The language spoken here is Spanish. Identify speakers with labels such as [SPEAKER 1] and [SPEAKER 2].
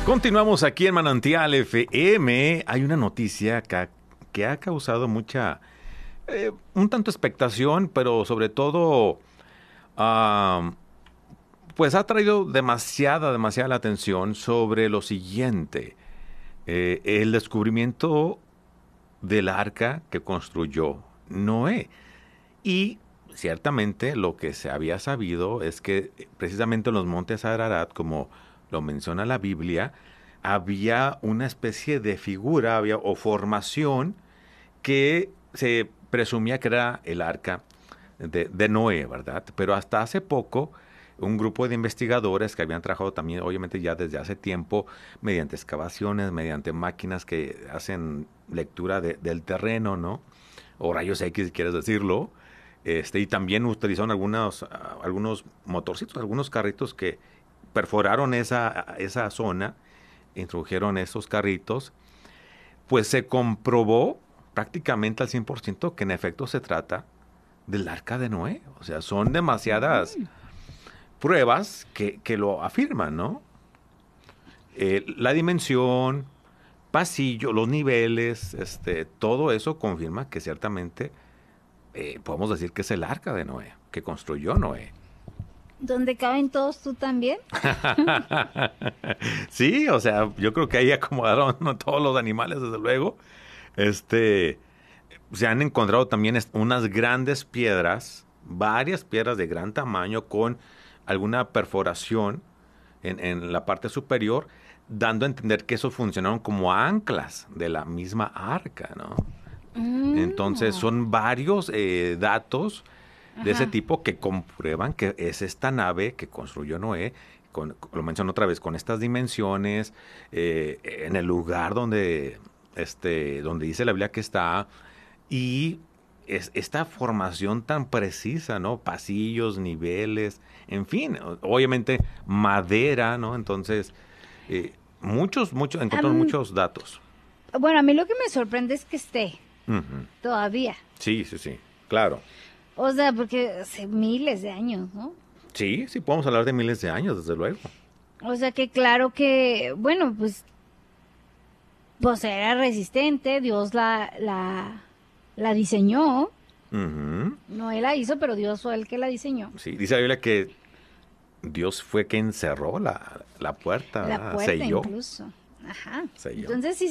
[SPEAKER 1] Continuamos aquí en Manantial FM. Hay una noticia que ha causado mucha, un tanto expectación, pero sobre todo, pues ha traído demasiada la atención sobre lo siguiente. El descubrimiento del arca que construyó Noé. Y ciertamente lo que se había sabido es que precisamente en los montes Ararat, como lo menciona la Biblia, había una especie de figura o formación que se presumía que era el arca de Noé, ¿verdad? Pero hasta hace poco, un grupo de investigadores que habían trabajado también, obviamente ya desde hace tiempo, mediante excavaciones, mediante máquinas que hacen lectura del terreno, ¿no? O rayos X, si quieres decirlo. Y también utilizaron algunos motorcitos, algunos carritos que perforaron esa zona, introdujeron esos carritos, pues se comprobó prácticamente al 100% que en efecto se trata del arca de Noé. O sea, son demasiadas pruebas que lo afirman, ¿no? La dimensión, pasillo, los niveles, todo eso confirma que ciertamente podemos decir que es el arca de Noé, que construyó Noé.
[SPEAKER 2] ¿Donde caben todos, tú también?
[SPEAKER 1] Sí, o sea, yo creo que ahí acomodaron, ¿no?, todos los animales, desde luego. Se han encontrado también unas grandes piedras, varias piedras de gran tamaño con alguna perforación en la parte superior, dando a entender que eso funcionaron como anclas de la misma arca, ¿no? Entonces son varios datos de ese tipo que comprueban que es esta nave que construyó Noé, lo menciono otra vez, con estas dimensiones, en el lugar donde dice la Biblia que está, y esta formación tan precisa, ¿no? Pasillos, niveles, en fin, obviamente madera, ¿no? Entonces, encontraron muchos datos.
[SPEAKER 2] Bueno, a mí lo que me sorprende es que esté todavía.
[SPEAKER 1] Sí, claro.
[SPEAKER 2] O sea, porque hace miles de años, ¿no?
[SPEAKER 1] Sí, podemos hablar de miles de años, desde luego.
[SPEAKER 2] O sea que claro que, bueno, pues era resistente, Dios la diseñó. Noé la hizo, pero Dios fue el que la diseñó.
[SPEAKER 1] Sí, dice la Biblia que Dios fue quien cerró la puerta,
[SPEAKER 2] La puerta
[SPEAKER 1] selló.
[SPEAKER 2] incluso. Ajá.
[SPEAKER 1] Selló.
[SPEAKER 2] Entonces sí